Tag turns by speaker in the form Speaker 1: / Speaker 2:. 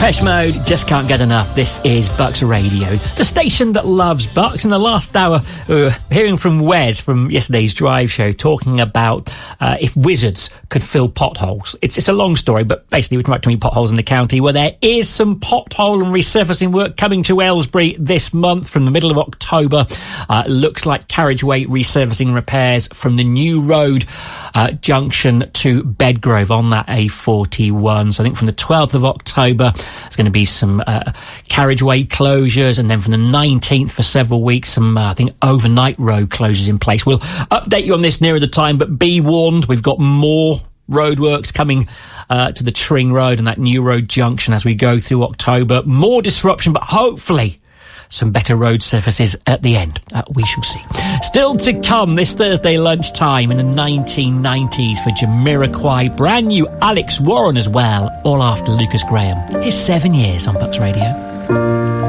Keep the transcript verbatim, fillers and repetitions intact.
Speaker 1: Depeche Mode, just can't get enough. This is Bucks Radio, the station that loves Bucks. In the last hour, we were hearing from Wes from yesterday's drive show talking about uh, if wizards could fill potholes. It's, it's a long story, but basically we're talking about too many potholes in the county, where there is some pothole and resurfacing work coming to Aylesbury this month from the middle of October. Uh, looks like carriageway resurfacing repairs from the new road uh, junction to Bedgrove on that A forty-one. So I think from the twelfth of October, there's going to be some uh, carriageway closures, and then from the nineteenth for several weeks, some, uh, I think, overnight road closures in place. We'll update you on this nearer the time, but be warned, we've got more roadworks coming uh, to the Tring Road and that new road junction as we go through October. More disruption, but hopefully some better road surfaces at the end. Uh, we shall see. Still to come this Thursday lunchtime in the nineteen nineties for Jamiroquai. Brand new Alex Warren as well, all after Lucas Graham. His seven years on Bucks Radio.